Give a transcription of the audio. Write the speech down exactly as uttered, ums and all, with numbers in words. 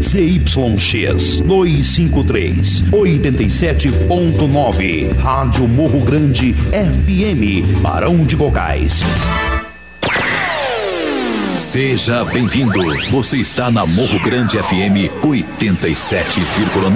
Z Y X dois cinco três, oitenta e sete ponto nove. Rádio Morro Grande F M, Barão de Cocais. Seja bem-vindo. Você está na Morro Grande F M oitenta e sete vírgula nove.